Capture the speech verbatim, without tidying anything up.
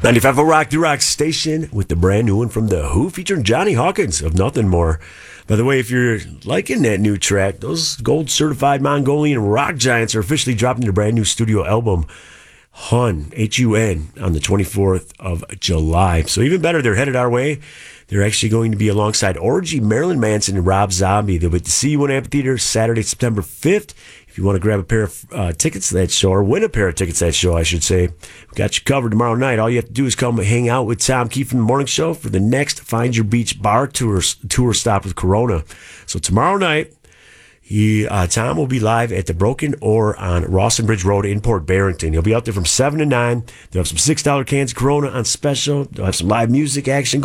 ninety-five point oh Rock, the Rock Station, with the brand new one from The Who featuring Johnny Hawkins of Nothing More. By the way, if you're liking that new track, those gold certified Mongolian rock giants are officially dropping their brand new studio album, Hun, H U N, on the twenty-fourth of July. So even better, they're headed our way. They're actually going to be alongside Orgy, Marilyn Manson, and Rob Zombie. They'll be at the C U N Amphitheater Saturday, September fifth. If you want to grab a pair of uh, tickets to that show, or win a pair of tickets to that show, I should say, we got you covered tomorrow night. All you have to do is come hang out with Tom Keefe from the morning show for the next Find Your Beach bar tour tour stop with Corona. So tomorrow night, he, uh, Tom will be live at the Broken Oar on Rawson Bridge Road in Port Barrington. He'll be out there from seven to nine. They'll have some six dollar cans of Corona on special. They'll have some live music action